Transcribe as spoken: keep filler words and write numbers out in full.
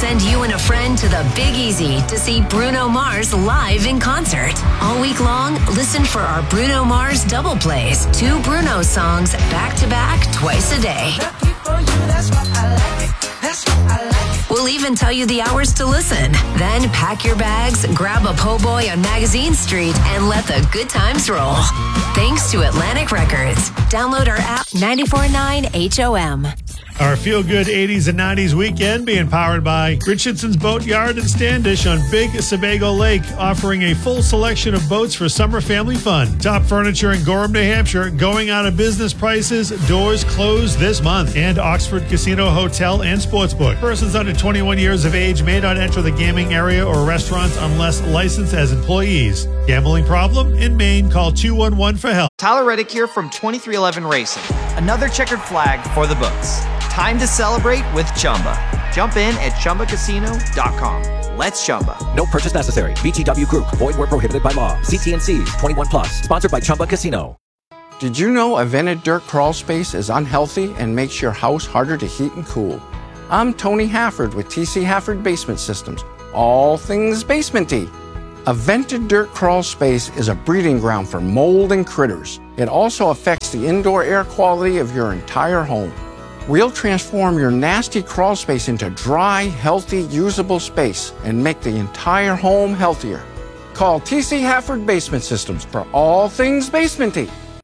send you and a friend to the Big Easy to see Bruno Mars live in concert. All week long, listen for our Bruno Mars double plays. Two Bruno songs back to back twice a day. We'll even tell you the hours to listen. Then pack your bags, grab a po' boy on Magazine Street, and let the good times roll. Thanks to Atlantic Records. Download our app ninety-four point nine H O M. Our feel-good eighties and nineties weekend being powered by Richardson's Boatyard in Standish on Big Sebago Lake, offering a full selection of boats for summer family fun. Top Furniture in Gorham, New Hampshire, going out of business prices, doors closed this month. And Oxford Casino Hotel and Sportsbook. Persons under twenty-one years of age may not enter the gaming area or restaurants unless licensed as employees. Gambling problem? In Maine, call two one one for help. Tyler Reddick here from twenty-three eleven Racing. Another checkered flag for the books. Time to celebrate with Chumba. Jump in at Chumba Casino dot com. Let's Chumba. No purchase necessary. V G W Group. Void where prohibited by law. See T and C's. twenty-one plus. Sponsored by Chumba Casino. Did you know a vented dirt crawl space is unhealthy and makes your house harder to heat and cool? I'm Tony Hafford with T C Hafford Basement Systems. All things basement-y. A vented dirt crawl space is a breeding ground for mold and critters. It also affects the indoor air quality of your entire home. We'll transform your nasty crawl space into dry, healthy, usable space and make the entire home healthier. Call T C Hafford Basement Systems for all things basement-y.